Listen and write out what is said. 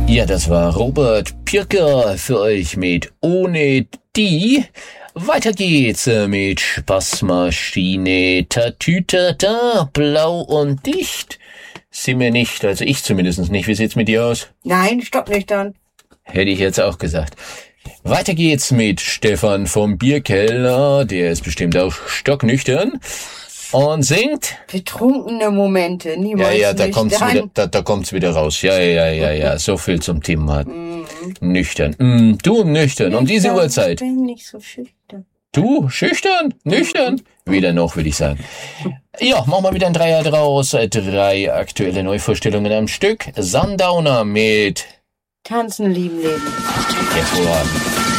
Ja, das war Robert Pirker für euch mit Ohne die. Weiter geht's mit Spaßmaschine. Tatütata, blau und dicht. Sind wir nicht, also ich zumindest nicht. Wie sieht's mit dir aus? Nein, stocknüchtern. Hätte ich jetzt auch gesagt. Weiter geht's mit Stefan vom Bierkeller. Der ist bestimmt auch stocknüchtern. Und singt? Betrunkene Momente, niemals Ja, da kommt's nüchtern. wieder, da kommt's wieder raus. Ja. So viel zum Thema. Nüchtern. Du nüchtern. Um diese Uhrzeit. Ich bin nicht so schüchtern. Du, schüchtern? Nüchtern? Weder noch, würde ich sagen. Ja, machen wir wieder ein Dreier draus. 3 aktuelle Neuvorstellungen am Stück. Sundowner mit Tanzen, lieben, leben. hervorragend.